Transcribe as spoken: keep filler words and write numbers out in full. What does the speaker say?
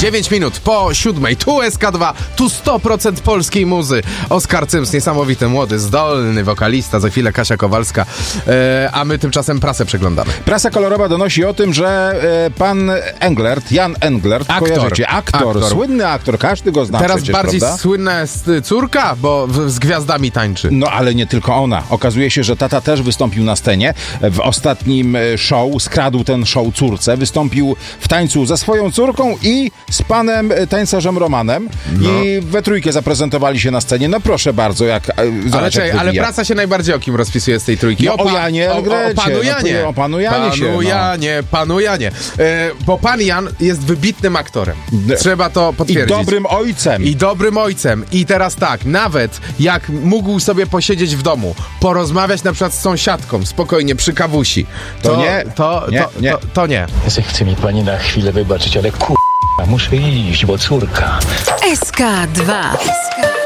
dziewięć minut po siódmej. Tu S K dwa, tu sto procent polskiej muzy. Oskar Cyms, niesamowity, młody, zdolny wokalista. Za chwilę Kasia Kowalska. E, a my tymczasem prasę przeglądamy. Prasa kolorowa donosi o tym, że e, pan Englert, Jan Englert, Aktor. kojarzycie? Aktor, Aktor. Słynny aktor, każdy go zna Teraz przecież, bardziej prawda? słynna jest córka, bo w, z gwiazdami tańczy. No ale nie tylko ona. Okazuje się, że tata też wystąpił na scenie. W ostatnim show skradł ten show córce. Wystąpił w tańcu ze swoją córką i z panem tańcarzem Romanem. No. I we trójkę zaprezentowali się na scenie. No proszę bardzo, jak zobacz, Ale, czekaj, jak ale wybija. prasa się najbardziej o kim rozpisuje z tej trójki? No, o Janie o, o, o panu Elgrecie. Janie. No, o panu Janie się, Panu no. Janie, panu Janie. E, bo pan Jan jest wybitnym aktorem. Trzeba to I potwierdzić. dobrym ojcem. I dobrym ojcem. I teraz tak, nawet jak mógł sobie posiedzieć w domu, porozmawiać na przykład z sąsiadką, spokojnie, przy kawusi, to, To nie. To, Nie, to, nie. To, to nie. Chce mi pani na chwilę wybaczyć, ale kur... muszę iść, bo córka. S K dwa.